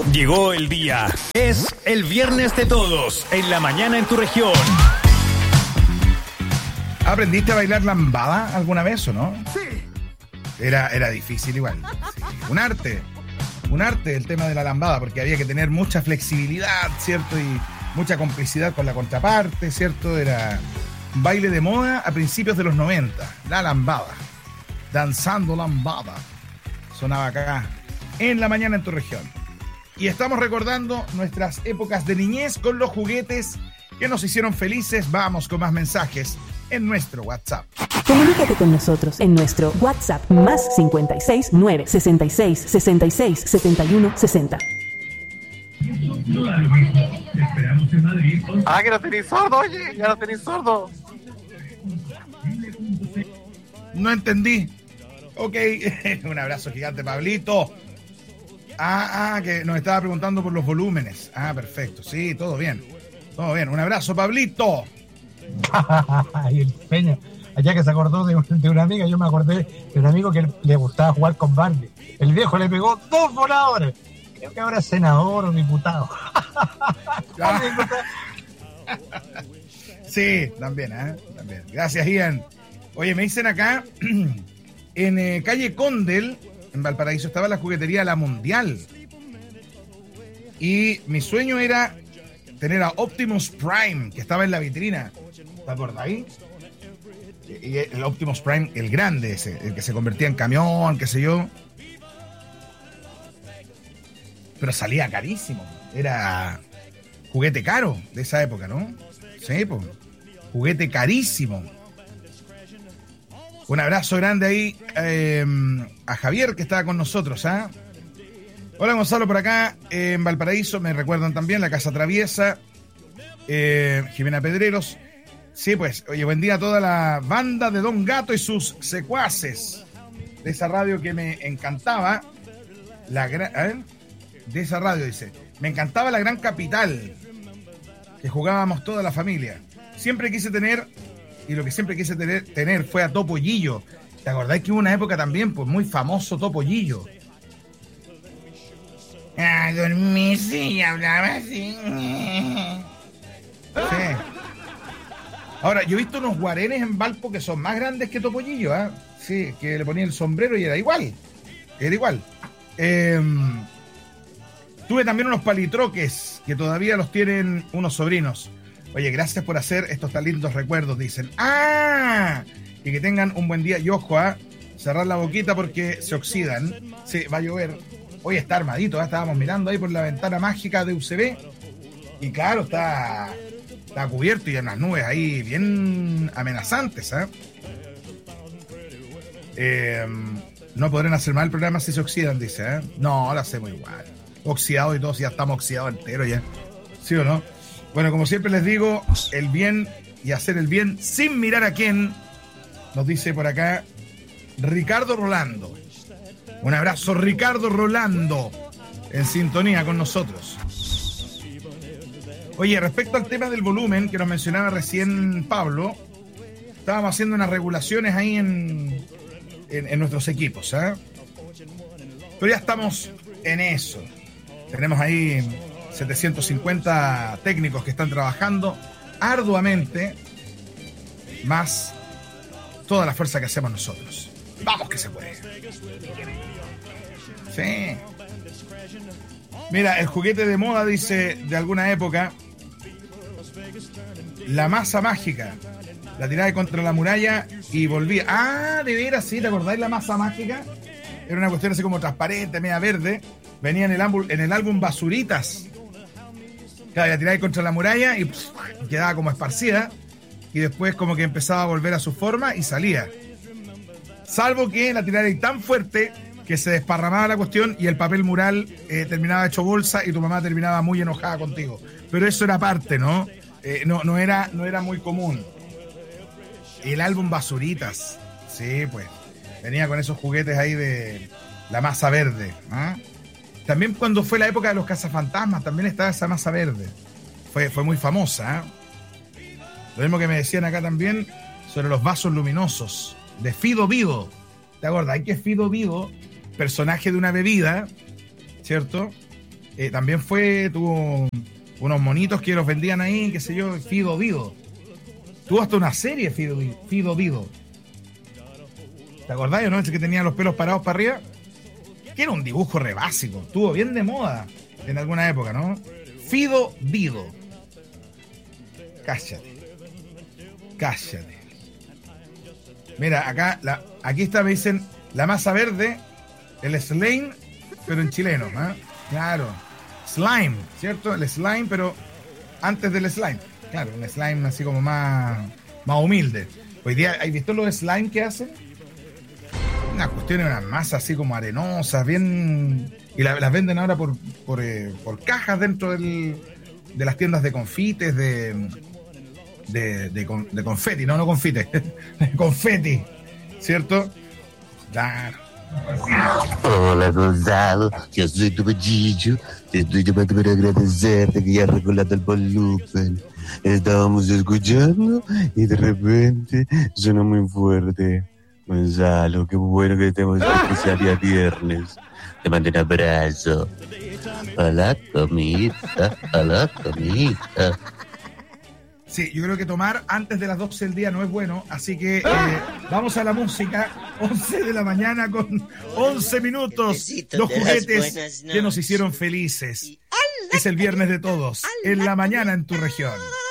Llegó el día. Es el viernes de todos, en la mañana en tu región. ¿Aprendiste a bailar lambada alguna vez o no? Sí. Era difícil igual. Sí. Un arte el tema de la lambada, porque había que tener mucha flexibilidad, ¿cierto? Y mucha complicidad con la contraparte, ¿cierto? Era un baile de moda a principios de los 90, la lambada. Danzando lambada. Sonaba acá, en la mañana en tu región. Y estamos recordando nuestras épocas de niñez con los juguetes que nos hicieron felices. Vamos con más mensajes en nuestro WhatsApp. Comunícate con nosotros en nuestro WhatsApp más 56 9 66 66 71 60. Que no tenéis sordo, oye, ya no tenéis sordo. No entendí. Ok, un abrazo gigante, Pablito. Que nos estaba preguntando por los volúmenes. Perfecto, sí, todo bien. Todo bien, un abrazo, Pablito. Y el Peña, allá que se acordó de una amiga, yo me acordé de un amigo que le gustaba jugar con Barbie. El viejo le pegó 2 voladores. Creo que ahora es senador o diputado. Sí, también, también. Gracias, Ian. Oye, me dicen acá, en calle Condel, en Valparaíso, estaba la juguetería La Mundial. Y mi sueño era tener a Optimus Prime, que estaba en la vitrina. ¿Te acuerdas ahí? Y el Optimus Prime, el grande ese, el que se convertía en camión, qué sé yo. Pero salía carísimo. Era juguete caro de esa época, ¿no? Sí, pues. Juguete carísimo. Un abrazo grande ahí a Javier, que estaba con nosotros, ¿ah? Hola, Gonzalo, por acá en Valparaíso. Me recuerdan también la Casa Traviesa. Jimena Pedreros. Sí, pues, oye, buen día a toda la banda de Don Gato y sus secuaces. De esa radio que me encantaba. De esa radio, dice. Me encantaba la Gran Capital. Que jugábamos toda la familia. Siempre quise tener, y lo que siempre quise tener fue a Topollillo. ¿Te acordás que hubo una época también, pues, muy famoso Topollillo? Dormí y hablaba así. Sí. Ahora, yo he visto unos guarenes en Valpo que son más grandes que Topollillo, ¿ah? Sí, que le ponían el sombrero y era igual. Era igual. Tuve también unos palitroques que todavía los tienen unos sobrinos. Oye, gracias por hacer estos tan lindos recuerdos, dicen. Y que tengan un buen día. Y ojo, cerrar la boquita porque se oxidan. Sí, va a llover. Hoy está armadito, estábamos mirando ahí por la ventana mágica de UCB. Y claro, está cubierto y hay unas nubes ahí bien amenazantes, no podrán hacer mal el programa si se oxidan, dice, No, lo hacemos igual. Oxidado y todo, si ya estamos oxidados enteros ya. ¿Sí o no? Bueno, como siempre les digo, el bien y hacer el bien sin mirar a quién, nos dice por acá Ricardo Rolando. Un abrazo, Ricardo Rolando, en sintonía con nosotros. Oye, respecto al tema del volumen que nos mencionaba recién Pablo, estábamos haciendo unas regulaciones ahí en nuestros equipos, Pero ya estamos en eso. Tenemos ahí 750 técnicos que están trabajando arduamente, más toda la fuerza que hacemos nosotros. ¡Vamos que se puede! Sí. Mira, el juguete de moda, dice, de alguna época, la masa mágica. La tiraba contra la muralla y volvía. De veras, sí, ¿te acordáis la masa mágica? Era una cuestión así como transparente, media verde. Venía en el álbum Basuritas. Claro, la tiraba contra la muralla y quedaba como esparcida. Y después como que empezaba a volver a su forma y salía. Salvo que la tirara tan fuerte que se desparramaba la cuestión y el papel mural terminaba hecho bolsa y tu mamá terminaba muy enojada contigo. Pero eso era parte, ¿no? No era muy común. El álbum Basuritas. Sí, pues. Venía con esos juguetes ahí de la masa verde. También cuando fue la época de los cazafantasmas, también estaba esa masa verde. Fue muy famosa. Lo mismo que me decían acá también sobre los vasos luminosos de Fido Vido. ¿Te acuerdas? Hay que Fido Vido, personaje de una bebida, ¿cierto? también tuvo unos monitos que los vendían ahí, qué sé yo, Fido Dido. Tuvo hasta una serie Fido Dido. ¿Te acordás, no? Ese que tenía los pelos parados para arriba. Que era un dibujo re básico. Estuvo bien de moda en alguna época, ¿no? Fido Dido. Cállate. Mira, aquí está, me dicen, la masa verde, el slime, pero en chileno, ¿eh? Claro. Slime, ¿cierto? El slime, pero antes del slime. Claro, un slime así como más humilde. Hoy día, ¿has visto los slime que hacen? Una cuestión de unas masas así como arenosas, bien... Y las venden ahora por cajas dentro de las tiendas de confites, de confeti, no confites, confeti, ¿cierto? Claro. Hola Gonzalo, yo soy tu Pachillo, te estoy llamando para agradecerte que ya has regulado el volumen. Estábamos escuchando y de repente sonó muy fuerte. Gonzalo, qué bueno que estemos especial día viernes. Te mando un abrazo. Hola, comida. Sí, yo creo que tomar antes de las 12 del día no es bueno, así que vamos a la música. 11 de la mañana con 11 minutos. Los juguetes que nos hicieron felices. Es el viernes de todos, en la mañana en tu región.